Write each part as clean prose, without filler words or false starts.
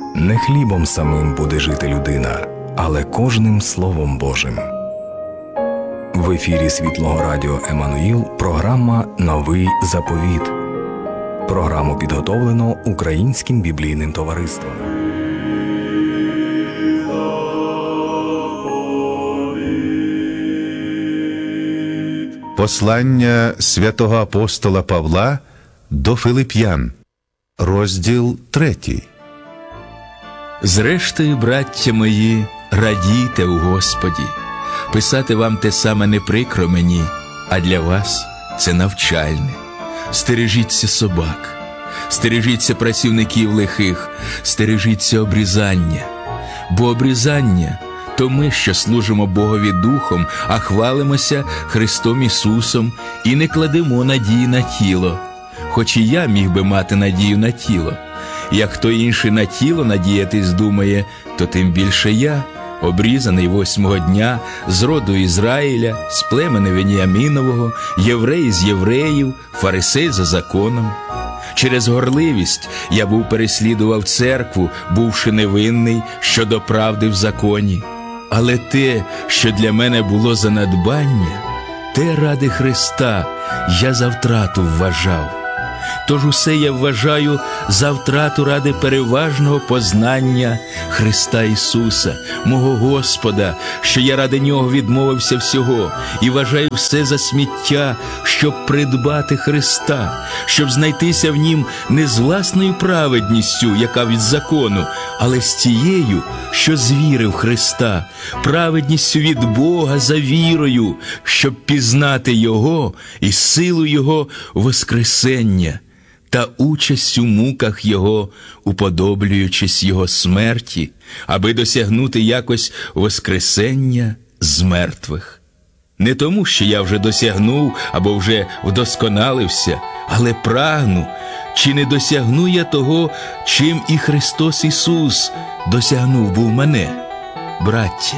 Не хлібом самим буде жити людина, але кожним Словом Божим. В ефірі Світлого Радіо Еммануїл програма «Новий заповіт». Програму підготовлено Українським біблійним товариством. Послання святого апостола Павла до Филип'ян, розділ 3. Зрештою, браття мої, радійте у Господі. Писати вам те саме не прикро мені, а для вас це навчальне. Стережіться собак, стережіться працівників лихих, стережіться обрізання. Бо обрізання – то ми, що служимо Богові Духом, а хвалимося Христом Ісусом і не кладемо надії на тіло. Хоч і я міг би мати надію на тіло. Як хто інший на тіло надіятись думає, то тим більше я, обрізаний 8-го дня, з роду Ізраїля, з племени Веніамінового, єврей з євреїв, фарисей за законом. Через горливість я переслідував церкву, бувши невинний щодо правди в законі. Але те, що для мене було за надбання, те ради Христа я за втрату вважав. Тож усе я вважаю за втрату ради переважного познання Христа Ісуса, мого Господа, що я ради Нього відмовився всього і вважаю все за сміття, щоб придбати Христа, щоб знайтися в Нім не з власною праведністю, яка від закону, але з тією, що з віри в Христа, праведністю від Бога за вірою, щоб пізнати Його і силу Його воскресення, та участь у муках Його, уподоблюючись Його смерті, аби досягнути якось воскресення з мертвих. Не тому, що я вже досягнув або вже вдосконалився, але прагну, чи не досягну я того, чим і Христос Ісус досягнув був мене. Браття,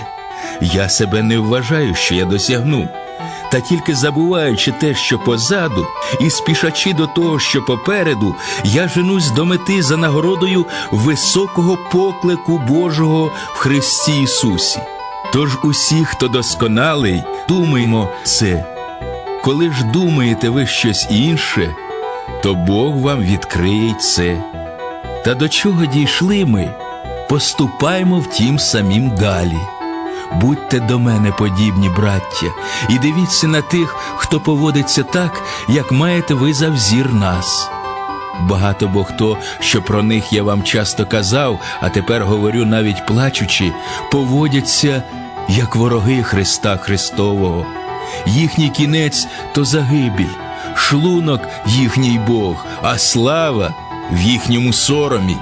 я себе не вважаю, що я досягнув, та тільки забуваючи те, що позаду, і спішачи до того, що попереду, я женусь до мети за нагородою високого поклику Божого в Христі Ісусі. Тож усі, хто досконалий, думаймо це. Коли ж думаєте ви щось інше, то Бог вам відкриє це. Та до чого дійшли ми, поступаймо втім самим далі. Будьте до мене подібні, браття, і дивіться на тих, хто поводиться так, як маєте ви за взір нас. Багато бо хто, що про них я вам часто казав, а тепер говорю навіть плачучи, поводяться, як вороги Христа Христового. Їхній кінець – то загибель, шлунок – їхній Бог, а слава – в їхньому соромі.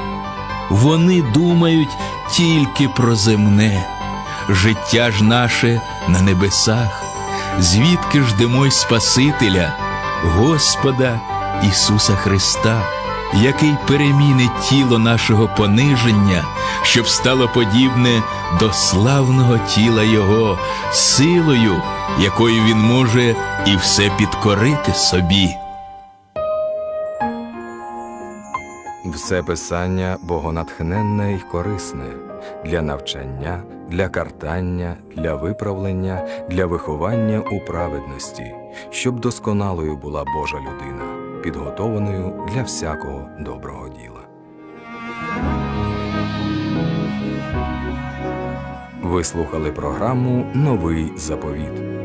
Вони думають тільки про земне. Життя ж наше на небесах, звідки ждемо й Спасителя, Господа Ісуса Христа, який перемінить тіло нашого пониження, щоб стало подібне до славного тіла Його, силою, якою Він може і все підкорити собі. Все Писання богонатхненне й корисне для навчання, для картання, для виправлення, для виховання у праведності, щоб досконалою була Божа людина, підготованою для всякого доброго діла. Ви слухали програму «Новий заповіт».